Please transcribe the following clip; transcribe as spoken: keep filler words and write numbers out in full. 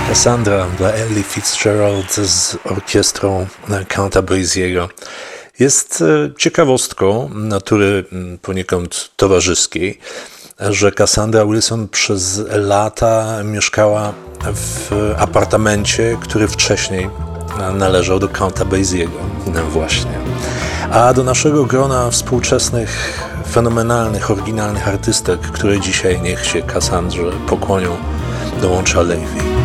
Cassandra dla Ellie Fitzgerald z orkiestrą Counta Basie'ego jest ciekawostką natury poniekąd towarzyskiej, że Cassandra Wilson przez lata mieszkała w apartamencie, który wcześniej należał do Counta Basie'ego. No właśnie. A do naszego grona współczesnych, fenomenalnych, oryginalnych artystek, które dzisiaj niech się Cassandrze pokłonią, dołącza Levi.